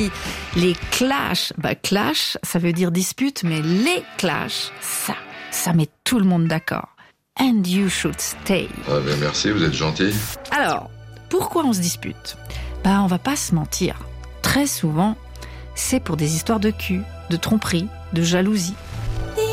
puis les clashs, clash, ça veut dire dispute, mais les clashs, ça met tout le monde d'accord. And you should stay. Ah ben merci, vous êtes gentil. Alors, pourquoi on se dispute ? On va pas se mentir. Très souvent, c'est pour des histoires de cul, de tromperie, de jalousie.